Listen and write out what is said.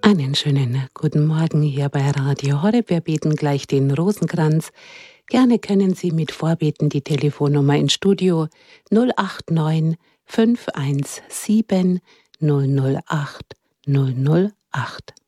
Einen schönen guten Morgen hier bei Radio Horeb. Wir beten gleich den Rosenkranz. Gerne können Sie mit Vorbeten die Telefonnummer ins Studio 089 517 008 008.